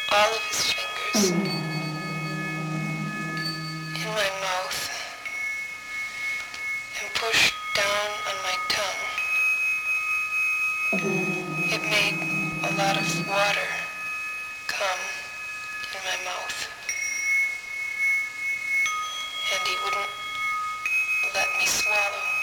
all of his fingers in my mouth and pushed down on my tongue. It made a lot of water come in my mouth, and he wouldn't let me swallow.